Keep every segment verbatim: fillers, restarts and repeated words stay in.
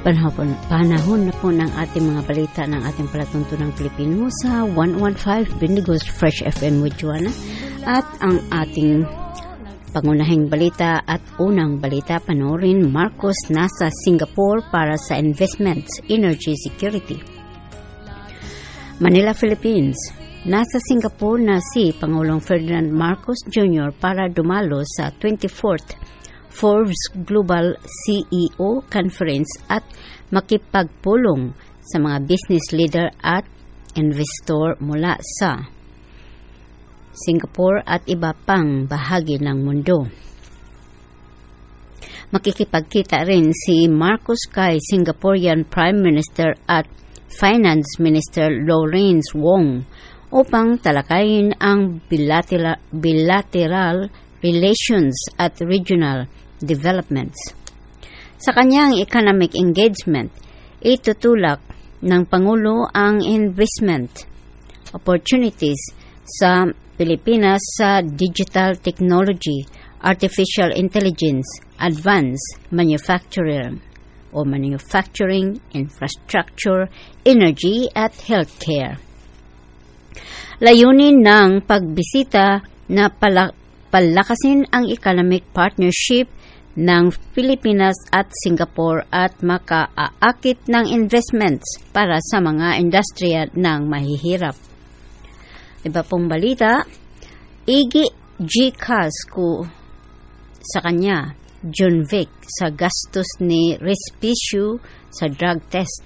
Panahon, panahon na po ng ating mga balita ng ating palatuntunang Pilipino sa one oh one point five Bendigos Fresh F M with Joanna. At ang ating pangunahing balita at unang balita, panoorin: Marcos nasa Singapore para sa investments, energy security. Manila, Philippines. Nasa Singapore na si Pangulong Ferdinand Marcos Junior para dumalo sa twenty-fourth Forbes Global C E O Conference at makipagpulong sa mga business leader at investor mula sa Singapore at iba pang bahagi ng mundo. Makikipagkita rin si Marcos kay Singaporean Prime Minister at Finance Minister Lawrence Wong upang talakayin ang bilateral, bilateral relations at regional developments. Sa kanyang economic engagement, itutulak ng Pangulo ang investment opportunities sa Pilipinas sa digital technology, artificial intelligence, advanced manufacturing o manufacturing, infrastructure, energy at healthcare. Layunin ng pagbisita na pala, palakasin ang economic partnership ng Pilipinas at Singapore at makaakit ng investments para sa mga industriya ng mahihirap. Iba pong balita, igi Gcash ko sa kanya, John Vic, sa gastos ni Respicio sa drug test.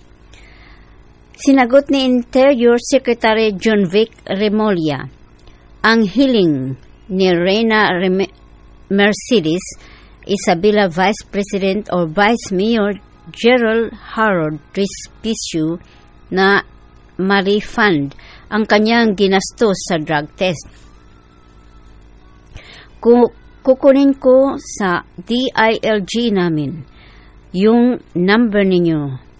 Sinagot ni Interior Secretary John Vic Remulla ang hiling ni Reyna Rem- Mercedes Isabela Vice President o Vice Mayor Gerald Harold Respicio na ma-refund ang kanyang ginastos sa drug test. Kukunin ko sa D I L G namin yung number ninyo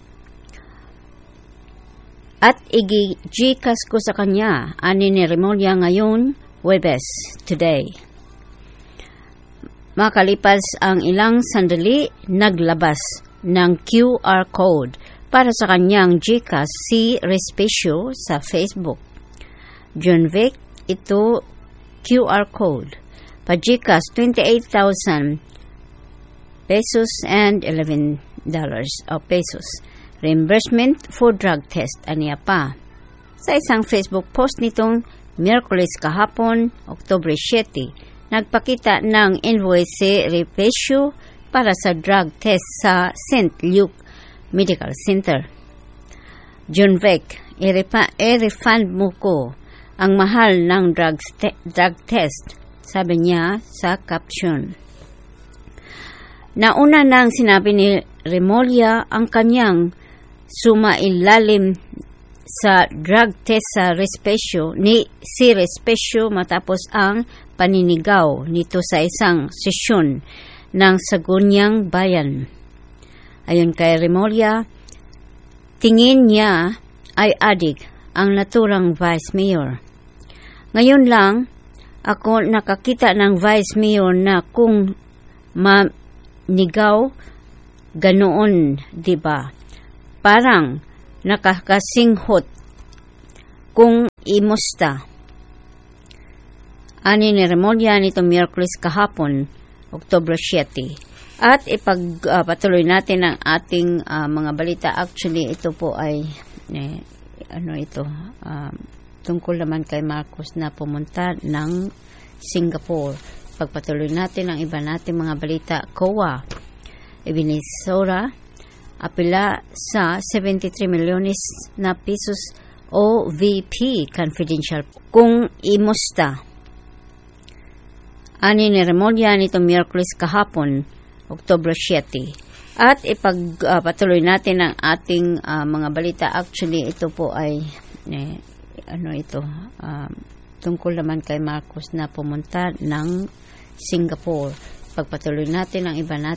at i-Gcash ko sa kanya, ani ni Remulla ngayon, Huwebes, today. Makalipas ang ilang sandali, naglabas ng Q R code para sa kanyang Gcash si Respicio sa Facebook. John Vic, ito Q R code. Pa-Gcash twenty-eight thousand pesos and eleven dollars o pesos. Reimbursement for drug test, aniya pa. Sa isang Facebook post nitong Miyerkules kahapon, Oktubre siyete, nagpakita ng invoice si Respicio para sa drug test sa Saint Luke Medical Center. John Vic, i-refund mo ko ang mahal ng drug, te- drug test, sabi niya sa caption. Nauna nang sinabi ni Remulla ang kanyang sumailalim sa drug test sa Respicio ni si Respicio matapos ang paninigaw nito sa isang sesyon ng Sagunyang Bayan. Ayon kay Remulla, tingin niya ay adik ang naturang Vice Mayor. Ngayon lang ako nakakita ng Vice Mayor na kung manigaw ganoon, di ba? Parang nakakasinghot kung imusta. Ani ni Remulla nito Miyerkules kahapon, Oktubre siyete. At ipagpatuloy uh, natin ang ating uh, mga balita. Actually, ito po ay eh, ano ito uh, tungkol naman kay Marcos na pumunta ng Singapore. Pagpatuloy natin ang iba nating mga balita. C O A ibinisora apela sa seventy-three milyones na pesos o V P confidential kung imusta. Ani ni Remulla nito Miyerkules kahapon, Oktubre siyete. At ipagpatuloy uh, natin ang ating uh, mga balita. Actually, ito po ay eh, ano ito uh, tungkol naman kay Marcos na pumunta ng Singapore. Pagpatuloy natin ang iba natin